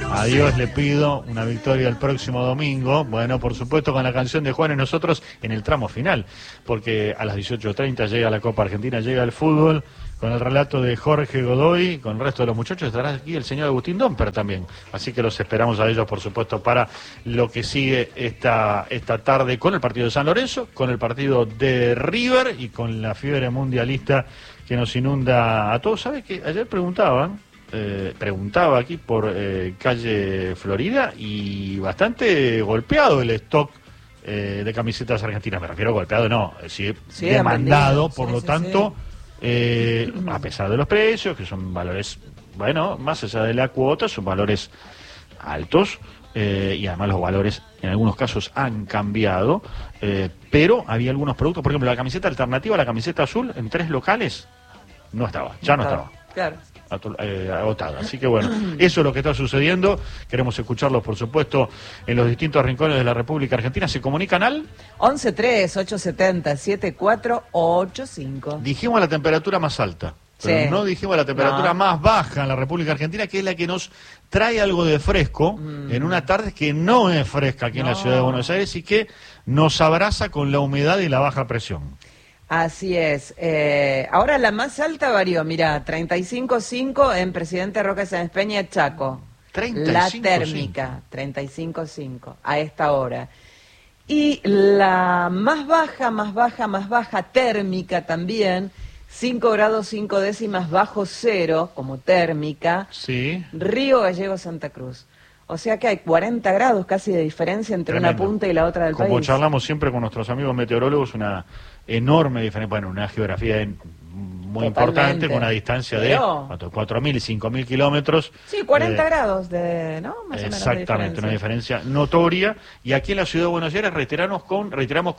A Dios le pido una victoria el próximo domingo. Bueno, por supuesto con la canción de Juan y nosotros en el tramo final, porque a las 18:30 llega la Copa Argentina, llega el fútbol, con el relato de Jorge Godoy, con el resto de los muchachos estará aquí el señor Agustín Domper también. Así que los esperamos a ellos, por supuesto, para lo que sigue esta tarde con el partido de San Lorenzo, con el partido de River y con la fiebre mundialista que nos inunda a todos. ¿Sabe qué? Ayer preguntaba aquí por calle Florida y bastante golpeado el stock de camisetas argentinas. Me refiero a golpeado, no, sí, demandado, por lo tanto, a pesar de los precios, que son valores, bueno, más allá de la cuota, son valores altos, y además los valores en algunos casos han cambiado, pero había algunos productos, por ejemplo, la camiseta alternativa, la camiseta azul, en 3 locales, no estaba. Claro. Agotada. Así que bueno, eso es lo que está sucediendo. Queremos escucharlos, por supuesto, en los distintos rincones de la República Argentina. Se comunican al 11-3-870-7485. Dijimos la temperatura más alta, pero no dijimos la temperatura más baja en la República Argentina, que es la que nos trae algo de fresco en una tarde que no es fresca aquí en la ciudad de Buenos Aires y que nos abraza con la humedad y la baja presión. Así es. Ahora la más alta varió, mirá, 35.5 en Presidente Roque Sáenz Peña, Chaco. 35, la térmica, 35.5 a esta hora. Y la más baja térmica también, 5 grados 5 décimas bajo cero como térmica. Sí. Río Gallegos, Santa Cruz. O sea que hay 40 grados casi de diferencia entre una punta y la otra del país. Como charlamos siempre con nuestros amigos meteorólogos, una enorme diferencia, bueno, una geografía muy importante, con una distancia de 4.000 y 5.000 kilómetros. Sí, 40 grados ¿no? Más exactamente, o menos una diferencia notoria. Y aquí en la ciudad de Buenos Aires reiteramos con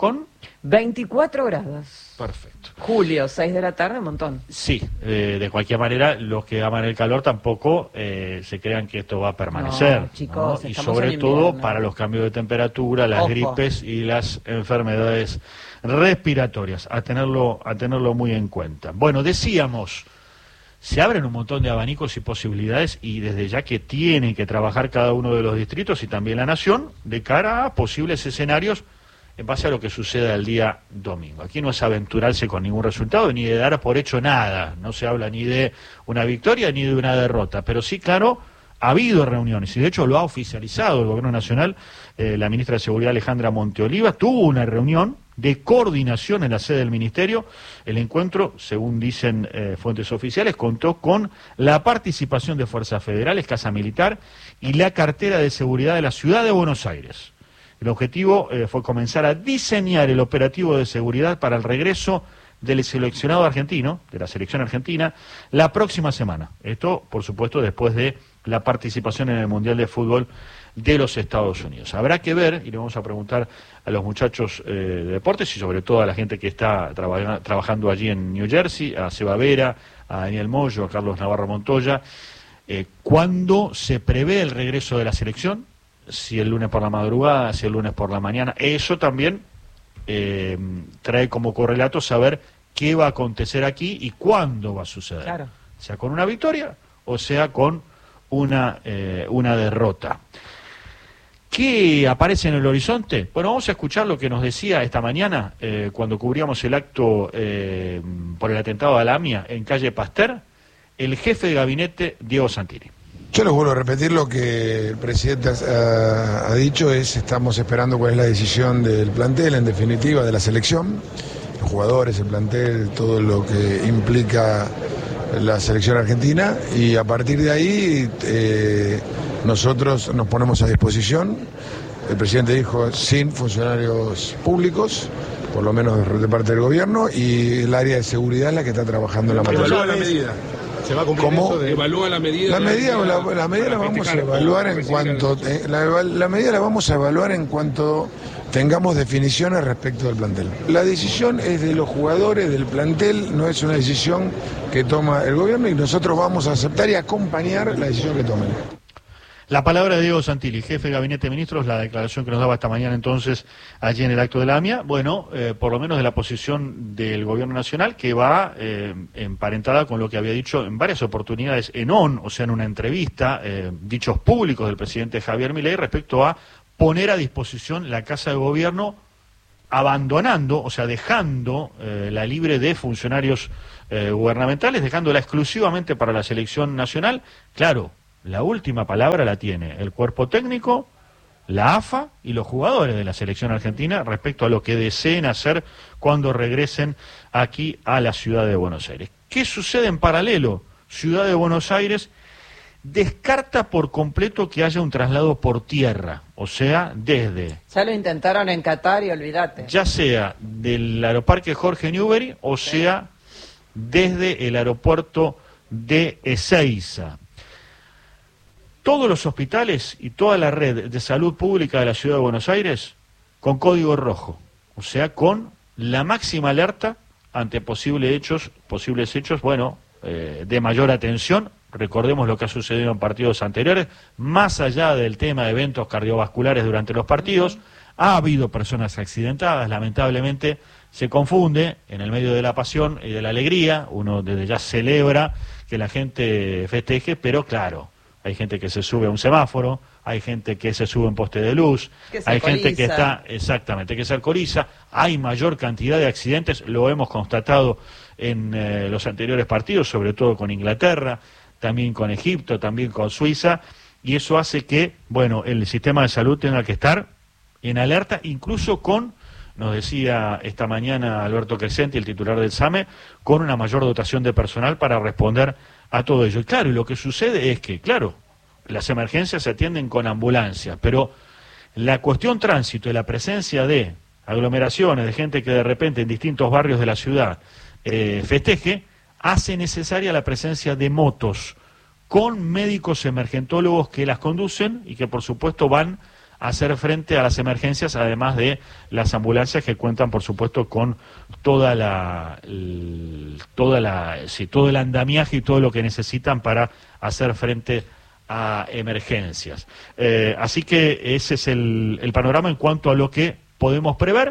24 grados. Perfecto. Julio, 6 de la tarde, un montón. Sí, de cualquier manera, los que aman el calor tampoco se crean que esto va a permanecer. No, chicos, ¿no? Y sobre todo para los cambios de temperatura, las gripes y las enfermedades respiratorias, a tenerlo muy en cuenta. Bueno, decíamos, se abren un montón de abanicos y posibilidades y desde ya que tienen que trabajar cada uno de los distritos y también la nación de cara a posibles escenarios en base a lo que suceda el día domingo. Aquí no es aventurarse con ningún resultado ni de dar por hecho nada, no se habla ni de una victoria ni de una derrota, pero sí, claro, ha habido reuniones y de hecho lo ha oficializado el Gobierno Nacional. La ministra de Seguridad Alejandra Monteoliva tuvo una reunión de coordinación en la sede del Ministerio. El encuentro, según dicen fuentes oficiales, contó con la participación de fuerzas federales, Casa Militar y la cartera de seguridad de la Ciudad de Buenos Aires. El objetivo fue comenzar a diseñar el operativo de seguridad para el regreso del seleccionado argentino, de la selección argentina, la próxima semana. Esto, por supuesto, después de la participación en el Mundial de Fútbol de los Estados Unidos. Habrá que ver, y le vamos a preguntar a los muchachos de deportes y sobre todo a la gente que está trabajando allí en New Jersey, a Seba Vera, a Daniel Moyo, a Carlos Navarro Montoya, ¿cuándo se prevé el regreso de la selección? Si el lunes por la madrugada, si el lunes por la mañana. Eso también trae como correlato saber qué va a acontecer aquí y cuándo va a suceder. Claro. Sea con una victoria o sea con una derrota. ¿Qué aparece en el horizonte? Bueno, vamos a escuchar lo que nos decía esta mañana cuando cubríamos el acto por el atentado a la AMIA en calle Pasteur, el jefe de gabinete Diego Santini. Yo les vuelvo a repetir lo que el presidente ha dicho, estamos esperando cuál es la decisión del plantel, en definitiva, de la selección, los jugadores, el plantel, todo lo que implica la selección argentina, y a partir de ahí nosotros nos ponemos a disposición. El presidente dijo sin funcionarios públicos, por lo menos de parte del gobierno, y el área de seguridad es la que está trabajando en la materia. ¿Evalúa la medida? ¿Se va a cumplir eso de... ¿Evalúa la medida? La medida la vamos a evaluar en cuanto... La medida la vamos a evaluar en cuanto tengamos definiciones respecto del plantel. La decisión es de los jugadores, del plantel, no es una decisión que toma el gobierno y nosotros vamos a aceptar y acompañar la decisión que tomen. La palabra de Diego Santilli, jefe de Gabinete de Ministros, la declaración que nos daba esta mañana entonces allí en el acto de la AMIA, bueno, por lo menos de la posición del Gobierno Nacional, que va emparentada con lo que había dicho en varias oportunidades en ON, o sea, en una entrevista, dichos públicos del presidente Javier Milei respecto a poner a disposición la Casa de Gobierno, abandonando, o sea, dejando la libre de funcionarios gubernamentales, dejándola exclusivamente para la selección nacional. Claro, la última palabra la tiene el cuerpo técnico, la AFA y los jugadores de la selección argentina respecto a lo que deseen hacer cuando regresen aquí a la ciudad de Buenos Aires. ¿Qué sucede en paralelo? Ciudad de Buenos Aires descarta por completo que haya un traslado por tierra, o sea, desde... Ya lo intentaron en Qatar y olvídate. Ya sea del aeroparque Jorge Newbery o sea desde el aeropuerto de Ezeiza. Todos los hospitales y toda la red de salud pública de la ciudad de Buenos Aires con código rojo, o sea, con la máxima alerta ante posibles hechos, bueno, de mayor atención. Recordemos lo que ha sucedido en partidos anteriores, más allá del tema de eventos cardiovasculares durante los partidos, ha habido personas accidentadas, lamentablemente se confunde en el medio de la pasión y de la alegría, uno desde ya celebra que la gente festeje, pero claro, hay gente que se sube a un semáforo, hay gente que se sube a un poste de luz, hay gente que está, exactamente, que se alcoholiza, hay mayor cantidad de accidentes, lo hemos constatado en los anteriores partidos, sobre todo con Inglaterra, también con Egipto, también con Suiza, y eso hace que, bueno, el sistema de salud tenga que estar en alerta, incluso con, nos decía esta mañana Alberto Crescenti, el titular del SAME, con una mayor dotación de personal para responder a todo ello. Y claro, y lo que sucede es que, claro, las emergencias se atienden con ambulancias, pero la cuestión tránsito y la presencia de aglomeraciones, de gente que de repente en distintos barrios de la ciudad festeje, hace necesaria la presencia de motos con médicos emergentólogos que las conducen y que por supuesto van a hacer frente a las emergencias, además de las ambulancias que cuentan por supuesto con todo el andamiaje y todo lo que necesitan para hacer frente a emergencias. Así que ese es el panorama en cuanto a lo que podemos prever,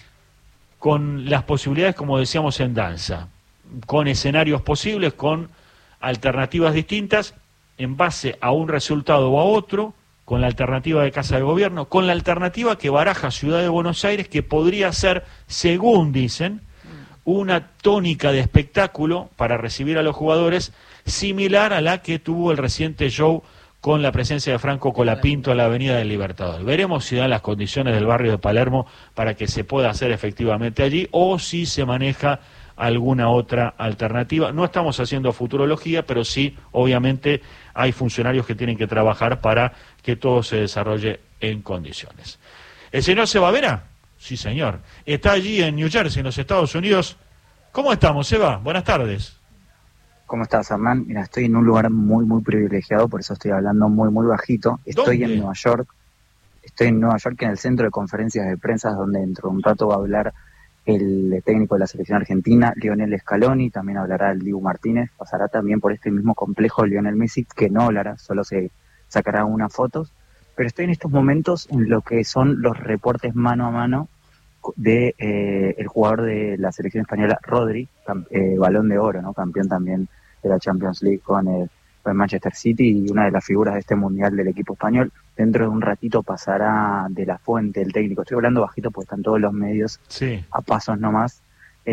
con las posibilidades, como decíamos, en danza, con escenarios posibles, con alternativas distintas, en base a un resultado o a otro, con la alternativa de Casa de Gobierno, con la alternativa que baraja Ciudad de Buenos Aires, que podría ser, según dicen, una tónica de espectáculo para recibir a los jugadores, similar a la que tuvo el reciente show con la presencia de Franco Colapinto en la Avenida del Libertador. Veremos si dan las condiciones del barrio de Palermo para que se pueda hacer efectivamente allí, o si se maneja alguna otra alternativa. No estamos haciendo futurología, pero sí, obviamente, hay funcionarios que tienen que trabajar para que todo se desarrolle en condiciones. ¿El señor Seba Vera? Sí, señor. Está allí en New Jersey, en los Estados Unidos. ¿Cómo estamos, Seba? Buenas tardes. ¿Cómo estás, Hernán? Mira, estoy en un lugar muy, muy privilegiado, por eso estoy hablando muy, muy bajito. Estoy en Nueva York. Estoy en Nueva York, en el centro de conferencias de prensa, donde dentro de un rato va a hablar el técnico de la selección argentina, Lionel Scaloni, también hablará el Dibu Martínez, pasará también por este mismo complejo Lionel Messi, que no hablará, solo se sacará unas fotos, pero estoy en estos momentos en lo que son los reportes mano a mano de el jugador de la selección española, Rodri, Balón de Oro, ¿no? Campeón también de la Champions League con el Manchester City y una de las figuras de este mundial del equipo español. Dentro de un ratito pasará De La Fuente, el técnico. Estoy hablando bajito porque están todos los medios a pasos nomás,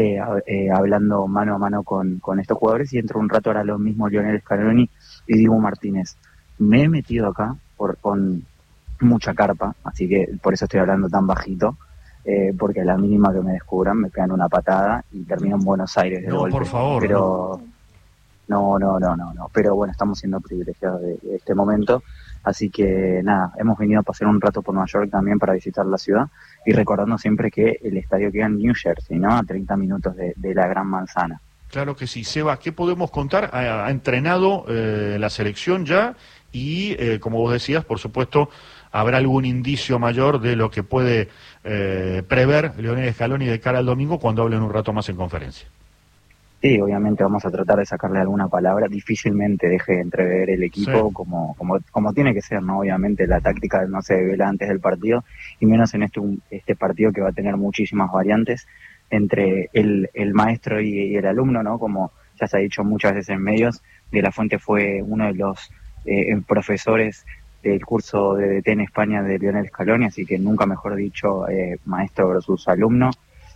hablando mano a mano con estos jugadores, y dentro de un rato hará lo mismo Lionel Scaloni y Dibu Martínez. Me he metido acá con mucha carpa, así que por eso estoy hablando tan bajito, porque a la mínima que me descubran me pegan una patada y termino en Buenos Aires de golpe. Por favor. Pero no, pero bueno, estamos siendo privilegiados de este momento, así que nada, hemos venido a pasar un rato por Nueva York también para visitar la ciudad, y recordando siempre que el estadio queda en New Jersey, ¿no? A 30 minutos de la Gran Manzana. Claro que sí. Seba, ¿qué podemos contar? Ha entrenado la selección ya y, como vos decías, por supuesto, habrá algún indicio mayor de lo que puede prever Lionel Scaloni de cara al domingo cuando hablen un rato más en conferencia. Sí, obviamente vamos a tratar de sacarle alguna palabra, difícilmente deje de entrever el equipo, sí, como tiene que ser, ¿no? Obviamente la táctica no se devela antes del partido, y menos en este partido que va a tener muchísimas variantes entre el maestro y el alumno, ¿no? Como ya se ha dicho muchas veces en medios, De la Fuente fue uno de los profesores del curso de DT en España de Lionel Scaloni, así que nunca mejor dicho, maestro versus alumno.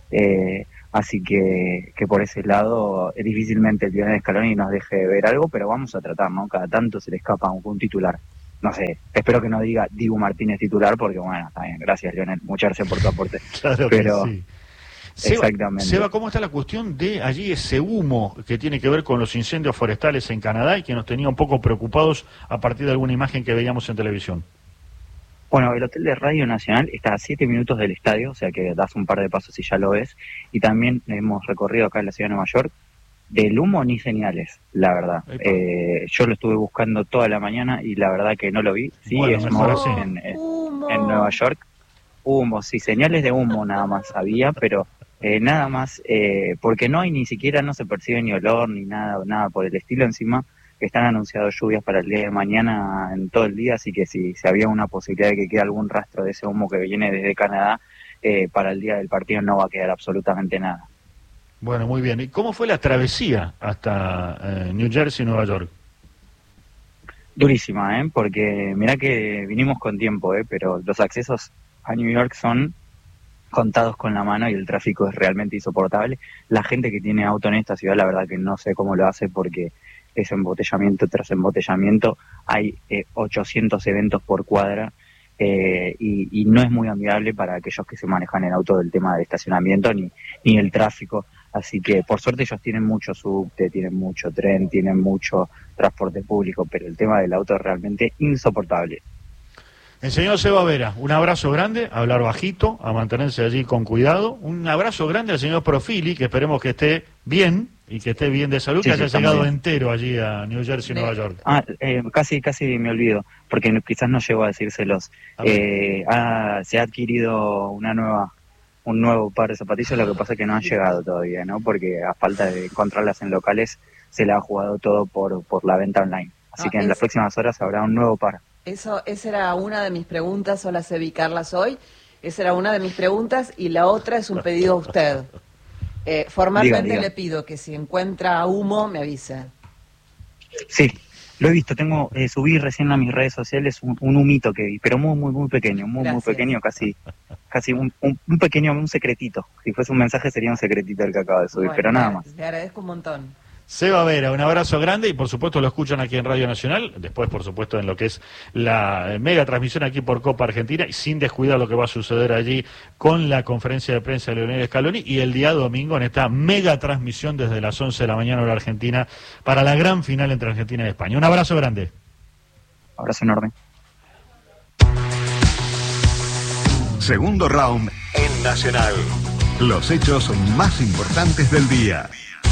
Así que por ese lado difícilmente el Lionel Scaloni nos deje ver algo, pero vamos a tratar, ¿no? Cada tanto se le escapa un titular. No sé, espero que no diga Dibu Martínez titular, porque bueno, está bien, gracias Lionel, muchas gracias por tu aporte. Claro, pero sí. Exactamente. Seba, ¿cómo está la cuestión de allí ese humo que tiene que ver con los incendios forestales en Canadá y que nos tenía un poco preocupados a partir de alguna imagen que veíamos en televisión? Bueno, el hotel de Radio Nacional está a 7 minutos del estadio, o sea que das un par de pasos y ya lo ves. Y también hemos recorrido acá en la ciudad de Nueva York. Del humo ni señales, la verdad. Yo lo estuve buscando toda la mañana y la verdad que no lo vi. Sí, bueno, es humo en Nueva York. Humo, sí, señales de humo nada más había, pero nada más, porque no hay ni siquiera, no se percibe ni olor ni nada por el estilo. Encima están anunciados lluvias para el día de mañana en todo el día, así que si había una posibilidad de que quede algún rastro de ese humo que viene desde Canadá, para el día del partido no va a quedar absolutamente nada. Bueno, muy bien. ¿Y cómo fue la travesía hasta New Jersey, Nueva York? Durísima, porque mirá que vinimos con tiempo, pero los accesos a New York son contados con la mano y el tráfico es realmente insoportable. La gente que tiene auto en esta ciudad, la verdad que no sé cómo lo hace, porque es embotellamiento tras embotellamiento, hay 800 eventos por cuadra, y no es muy amigable para aquellos que se manejan en auto del tema del estacionamiento ni el tráfico, así que por suerte ellos tienen mucho subte, tienen mucho tren, tienen mucho transporte público, pero el tema del auto es realmente insoportable. El señor Seba Vera, un abrazo grande, a hablar bajito, a mantenerse allí con cuidado. Un abrazo grande al señor Profili, que esperemos que esté bien y que esté bien de salud, sí, que haya llegado entero allí a New Jersey, Nueva York. Casi me olvido, porque quizás no llego a decírselos. Se ha adquirido un nuevo par de zapatillas, lo que pasa es que no han llegado todavía, ¿no? Porque a falta de encontrarlas en locales, se le ha jugado todo por la venta online. Así que en las próximas horas habrá un nuevo par. Esa era una de mis preguntas. Hola, Sebi Carlas hoy. Esa era una de mis preguntas y la otra es un pedido a usted. Formalmente diga. Le pido que si encuentra humo me avise. Sí, lo he visto. Subí recién a mis redes sociales un humito que vi, pero muy pequeño, muy pequeño, casi un pequeño, un secretito. Si fuese un mensaje sería un secretito el que acabo de subir, bueno, pero nada más. Le agradezco un montón. Seba Vera, un abrazo grande y por supuesto lo escuchan aquí en Radio Nacional, después por supuesto en lo que es la mega transmisión aquí por Copa Argentina y sin descuidar lo que va a suceder allí con la conferencia de prensa de Lionel Scaloni y el día domingo en esta mega transmisión desde las 11 de la mañana hora Argentina para la gran final entre Argentina y España. Un abrazo grande. Abrazo enorme. Segundo round en Nacional. Los hechos más importantes del día.